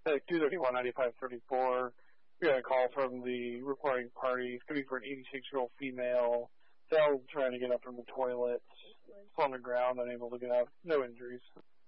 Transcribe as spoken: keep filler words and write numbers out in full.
Like two thirty-one ninety-five thirty-four. We got a call from the reporting party. It's going to be for an eighty-six-year-old female. Fell trying to get up from the toilet. It's on the ground, unable to get up. No injuries.